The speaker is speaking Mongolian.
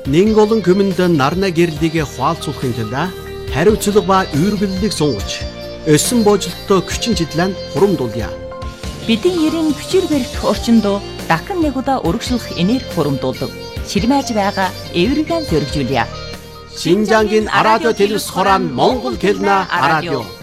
Нэн олон хүмүнд нарна гэрлийг хуалцуулахын тулд хариуцлага ба үүргэллийг сунгаж өссөн боожлолтоо хүчин чиглэн хурамдуулъя. Бидний ерийн хүчээр барих орчинд дахин нэг удаа өргөжлөх энерги хурамдуулдаг. Ширмэж байгаа эвэргэн зөргижүүлье. Шинжангийн радио телевиз хорон Монгол хэлнэ радио.